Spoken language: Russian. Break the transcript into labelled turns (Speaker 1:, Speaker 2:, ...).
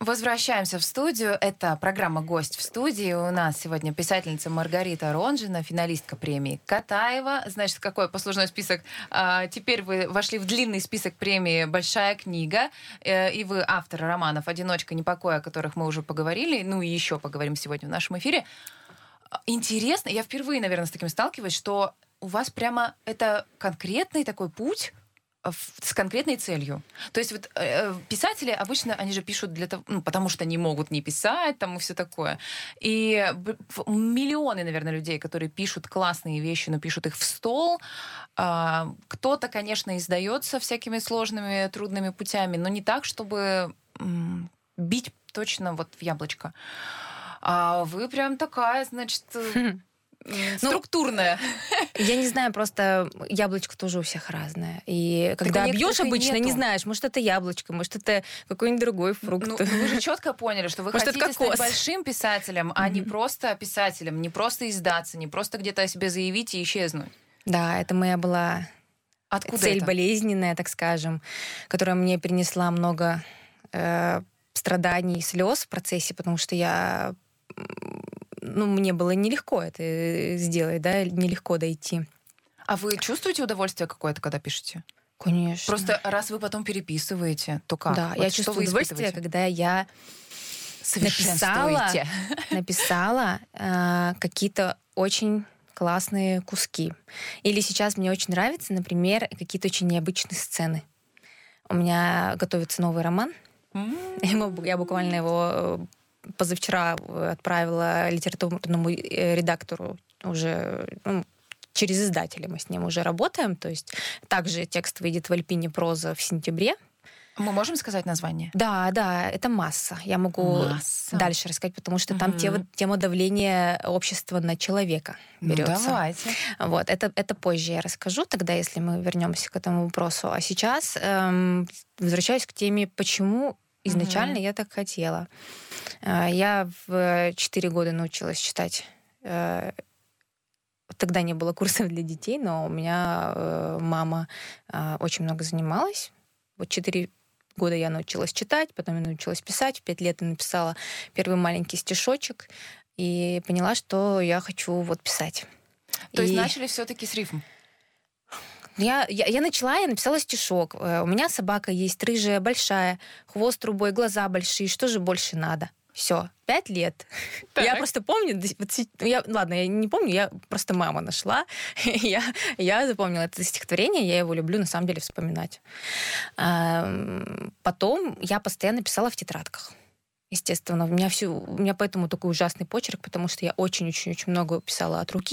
Speaker 1: Возвращаемся в студию. Это программа «Гость в студии». У нас сегодня писательница Маргарита Ронжина, финалистка премии Катаева. Значит, какой послужной список? Теперь вы вошли в длинный список премии «Большая книга». И вы автор романов «Одиночка», «Непокой», о которых мы уже поговорили. Ну и еще поговорим сегодня в нашем эфире. Интересно, я впервые, наверное, с таким сталкиваюсь, что у вас прямо это конкретный такой путь с конкретной целью. То есть вот писатели обычно, они же пишут для того, потому что не могут не писать, там и все такое. И миллионы, наверное, людей, которые пишут классные вещи, но пишут их в стол. Кто-то, конечно, издается всякими сложными, трудными путями, но не так, чтобы бить точно вот в яблочко. А вы прям такая, значит... структурная.
Speaker 2: Я не знаю, просто яблочко тоже у всех разное. И когда бьешь обычно, не знаешь, может, это яблочко, может, это какой-нибудь другой фрукт.
Speaker 1: Ну, вы же четко поняли, что вы хотите стать большим писателем, а не просто писателем, не просто издаться, не просто где-то о себе заявить и исчезнуть.
Speaker 2: Да, это моя была цель болезненная, так скажем, которая мне принесла много страданий и слез в процессе, потому что мне было нелегко это сделать, да, нелегко дойти.
Speaker 1: А вы чувствуете удовольствие какое-то, когда пишете?
Speaker 2: Конечно.
Speaker 1: Просто раз вы потом переписываете, то как?
Speaker 2: Да, я чувствую удовольствие, когда я написала какие-то очень классные куски. Или сейчас мне очень нравятся, например, какие-то очень необычные сцены. У меня готовится новый роман. Я буквально его позавчера отправила литературному редактору уже через издателя. Мы с ним уже работаем. То есть также текст выйдет в Альпине проза в сентябре.
Speaker 1: Мы можем сказать название?
Speaker 2: Да, это «Масса». Я могу дальше рассказать, потому что там тема давления общества на человека берется.
Speaker 1: Ну, давайте.
Speaker 2: Вот, это позже я расскажу тогда, если мы вернемся к этому вопросу. А сейчас возвращаюсь к теме, почему изначально я так хотела. Я в 4 года научилась читать. Тогда не было курсов для детей, но у меня мама очень много занималась. Вот 4 года я научилась читать, потом я научилась писать. В 5 лет я написала первый маленький стишочек и поняла, что я хочу писать.
Speaker 1: То есть начали все-таки с рифм?
Speaker 2: Я написала стишок. У меня собака есть, рыжая, большая, хвост трубой, глаза большие. Что же больше надо? Все, 5 лет. Так. Я просто помню, я не помню, я просто мама нашла. Я запомнила это стихотворение, я его люблю на самом деле вспоминать. Потом я постоянно писала в тетрадках. Естественно, у меня поэтому такой ужасный почерк, потому что я очень-очень-очень много писала от руки.